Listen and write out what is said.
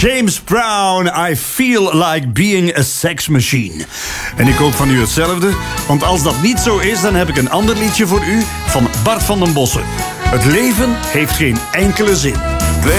James Brown, I feel like being a sex machine. En ik hoop van u hetzelfde, want als dat niet zo is, dan heb ik een ander liedje voor u van Bart van den Bossen. Het leven heeft geen enkele zin.